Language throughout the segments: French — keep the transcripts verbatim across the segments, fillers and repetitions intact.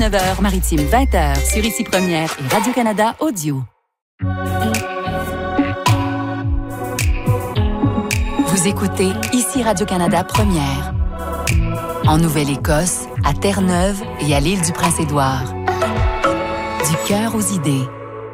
neuf heures, Maritime vingt heures, sur Ici Première et Radio-Canada Audio. Vous écoutez Ici Radio-Canada Première. En Nouvelle-Écosse, à Terre-Neuve et à l'île du Prince-Édouard. Du cœur aux idées.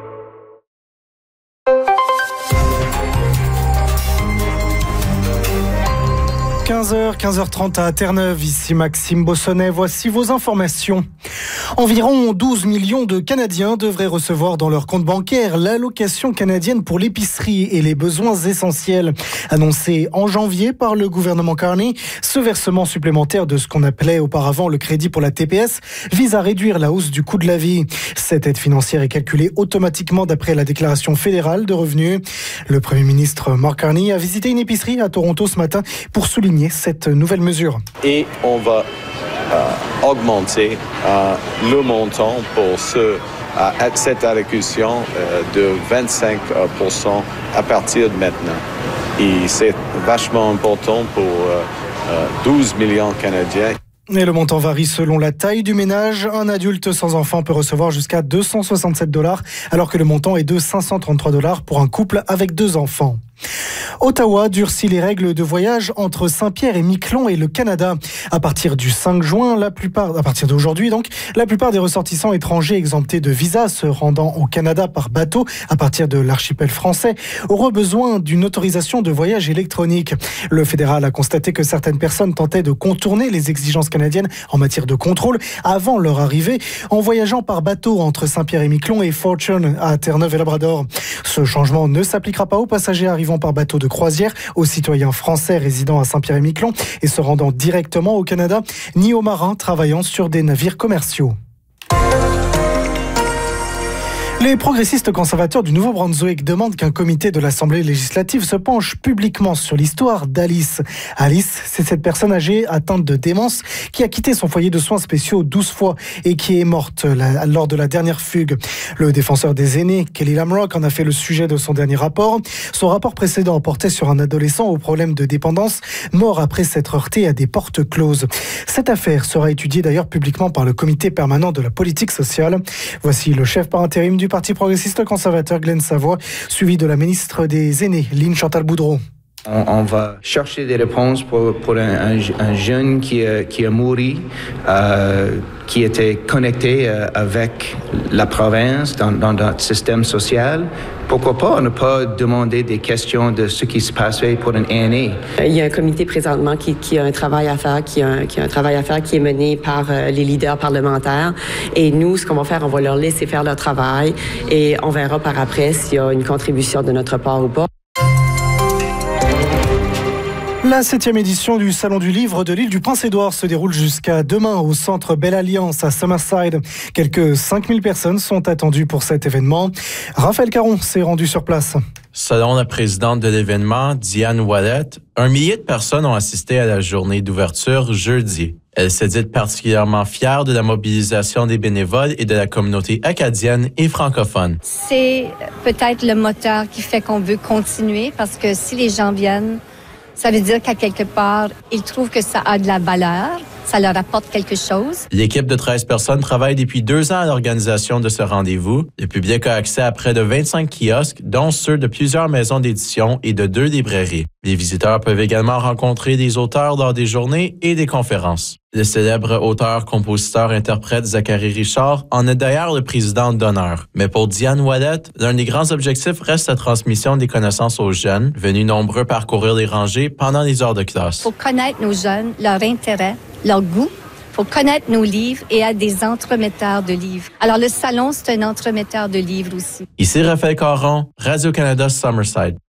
quinze heures, quinze heures trente à Terre-Neuve, ici Maxime Bossonnet, voici vos informations. Environ douze millions de Canadiens devraient recevoir dans leur compte bancaire l'allocation canadienne pour l'épicerie et les besoins essentiels. Annoncé en janvier par le gouvernement Carney, ce versement supplémentaire de ce qu'on appelait auparavant le crédit pour la T P S vise à réduire la hausse du coût de la vie. Cette aide financière est calculée automatiquement d'après la déclaration fédérale de revenus. Le Premier ministre Mark Carney a visité une épicerie à Toronto ce matin pour souligner cette nouvelle mesure. Et on va euh, augmenter euh, le montant pour ce, euh, cette allocation euh, de vingt-cinq pour cent à partir de maintenant. Et c'est vachement important pour euh, euh, douze millions de Canadiens. Et le montant varie selon la taille du ménage. Un adulte sans enfant peut recevoir jusqu'à deux cent soixante-sept dollars, alors que le montant est de cinq cent trente-trois dollars pour un couple avec deux enfants. Ottawa durcit les règles de voyage entre Saint-Pierre et Miquelon et le Canada. À partir du cinq juin, la plupart, à partir d'aujourd'hui donc, la plupart des ressortissants étrangers exemptés de visa se rendant au Canada par bateau à partir de l'archipel français auront besoin d'une autorisation de voyage électronique. Le fédéral a constaté que certaines personnes tentaient de contourner les exigences canadiennes en matière de contrôle avant leur arrivée en voyageant par bateau entre Saint-Pierre et Miquelon et Fortune à Terre-Neuve et Labrador. Ce changement ne s'appliquera pas aux passagers arrivant par bateau de croisière, aux citoyens français résidant à Saint-Pierre-et-Miquelon et se rendant directement au Canada, ni aux marins travaillant sur des navires commerciaux. Les progressistes conservateurs du Nouveau-Brunswick demandent qu'un comité de l'Assemblée législative se penche publiquement sur l'histoire d'Alice. Alice, c'est cette personne âgée atteinte de démence qui a quitté son foyer de soins spéciaux douze fois et qui est morte la, lors de la dernière fugue. Le défenseur des aînés, Kelly Lamrock, en a fait le sujet de son dernier rapport. Son rapport précédent portait sur un adolescent au problème de dépendance, mort après s'être heurté à des portes closes. Cette affaire sera étudiée d'ailleurs publiquement par le comité permanent de la politique sociale. Voici le chef par intérim du Parti progressiste conservateur Glenn Savoie, suivi de la ministre des Aînés, Lynn Chantal Boudreau. On, on va chercher des réponses pour, pour un, un, un jeune qui a, qui a mouru, euh, qui était connecté euh, avec la province dans, dans notre système social. Pourquoi pas ne pas demander des questions de ce qui se passait pour un aîné? Il y a un comité présentement qui, qui a un travail à faire, qui a un, qui a un travail à faire qui est mené par euh, les leaders parlementaires. Et nous, ce qu'on va faire, on va leur laisser faire leur travail et on verra par après s'il y a une contribution de notre part ou pas. La septième édition du Salon du Livre de l'île du Prince-Édouard se déroule jusqu'à demain au centre Belle Alliance à Summerside. Quelques cinq mille personnes sont attendues pour cet événement. Raphaël Caron s'est rendu sur place. Selon la présidente de l'événement, Diane Wallet, un millier de personnes ont assisté à la journée d'ouverture jeudi. Elle s'est dite particulièrement fière de la mobilisation des bénévoles et de la communauté acadienne et francophone. C'est peut-être le moteur qui fait qu'on veut continuer parce que si les gens viennent, ça veut dire qu'à quelque part, ils trouvent que ça a de la valeur, ça leur apporte quelque chose. L'équipe de treize personnes travaille depuis deux ans à l'organisation de ce rendez-vous. Le public a accès à près de vingt-cinq kiosques, dont ceux de plusieurs maisons d'édition et de deux librairies. Les visiteurs peuvent également rencontrer des auteurs lors des journées et des conférences. Le célèbre auteur, compositeur, interprète Zachary Richard en est d'ailleurs le président d'honneur. Mais pour Diane Wallet, l'un des grands objectifs reste la transmission des connaissances aux jeunes, venus nombreux parcourir les rangées pendant les heures de classe. Il faut connaître nos jeunes, leur intérêt, leur goût. Il faut connaître nos livres et être des entremetteurs de livres. Alors, le salon, c'est un entremetteur de livres aussi. Ici Raphaël Caron, Radio-Canada Summerside.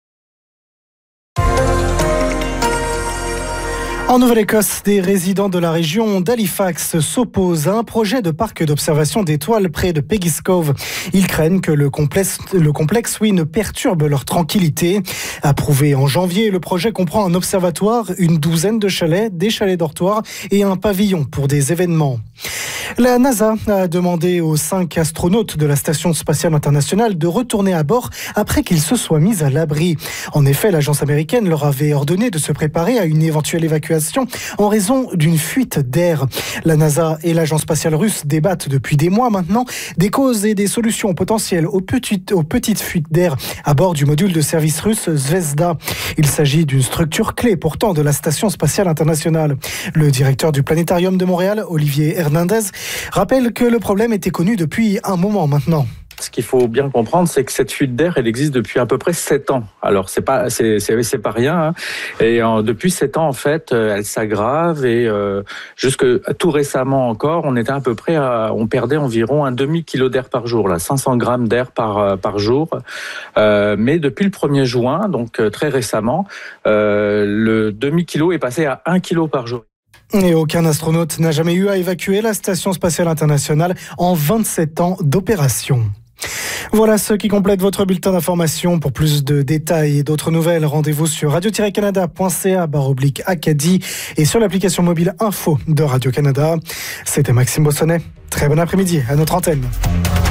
En Nouvelle-Écosse, des résidents de la région d'Halifax s'opposent à un projet de parc d'observation d'étoiles près de Peggy's Cove. Ils craignent que le complexe, le complexe oui, ne perturbe leur tranquillité. Approuvé en janvier, le projet comprend un observatoire, une douzaine de chalets, des chalets dortoirs et un pavillon pour des événements. La NASA a demandé aux cinq astronautes de la Station spatiale internationale de retourner à bord après qu'ils se soient mis à l'abri. En effet, l'agence américaine leur avait ordonné de se préparer à une éventuelle évacuation d'évacuation en raison d'une fuite d'air. La NASA et l'agence spatiale russe débattent depuis des mois maintenant des causes et des solutions potentielles aux petites, aux petites fuites d'air à bord du module de service russe Zvezda. Il s'agit d'une structure clé pourtant de la Station spatiale internationale. Le directeur du planétarium de Montréal, Olivier Hernandez, rappelle que le problème était connu depuis un moment maintenant. Ce qu'il faut bien comprendre, c'est que cette fuite d'air, elle existe depuis à peu près sept ans. Alors, c'est pas, c'est, c'est, c'est pas rien. Hein. Et euh, depuis sept ans, en fait, euh, elle s'aggrave et euh, jusque tout récemment encore, on était à peu près, à, on perdait environ un demi-kilo d'air par jour, là, cinq cents grammes d'air par par jour. Euh, mais depuis le premier juin, donc euh, très récemment, euh, le demi-kilo est passé à un kilo par jour. Et aucun astronaute n'a jamais eu à évacuer la Station spatiale internationale en vingt-sept ans d'opération. Voilà ce qui complète votre bulletin d'information. Pour plus de détails et d'autres nouvelles, rendez-vous sur radio tiret canada point c a barre oblique Acadie et sur l'application mobile Info de Radio-Canada. C'était Maxime Bossonnet. Très bon après-midi à notre antenne.